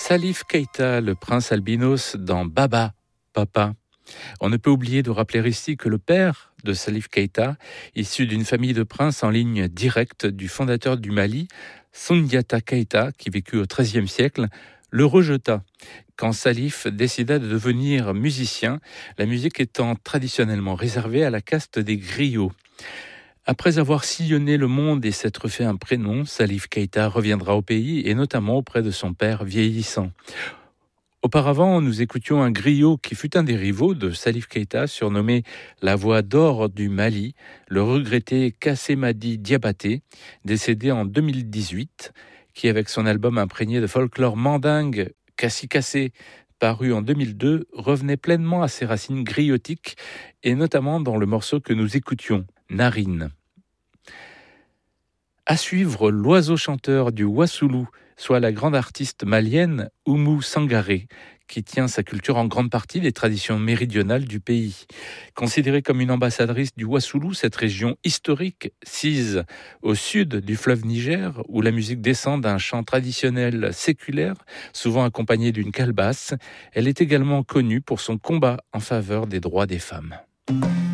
Salif Keita, le prince albinos dans Baba, Papa. On ne peut oublier de rappeler ici que le père de Salif Keita, issu d'une famille de princes en ligne directe du fondateur du Mali, Soundiata Keita, qui vécut au XIIIe siècle, le rejeta quand Salif décida de devenir musicien, la musique étant traditionnellement réservée à la caste des griots. Après avoir sillonné le monde et s'être fait un prénom, Salif Keita reviendra au pays et notamment auprès de son père vieillissant. Auparavant, nous écoutions un griot qui fut un des rivaux de Salif Keita, surnommé la voix d'or du Mali, le regretté Kassemadi Diabaté, décédé en 2018, qui avec son album imprégné de folklore mandingue, Kassi Kassé, paru en 2002, revenait pleinement à ses racines griotiques et notamment dans le morceau que nous écoutions, Narine. À suivre l'oiseau chanteur du Wassoulou, soit la grande artiste malienne Oumou Sangaré, qui tient sa culture en grande partie des traditions méridionales du pays. Considérée comme une ambassadrice du Wassoulou, cette région historique, sise au sud du fleuve Niger, où la musique descend d'un chant traditionnel séculaire, souvent accompagné d'une calebasse, elle est également connue pour son combat en faveur des droits des femmes.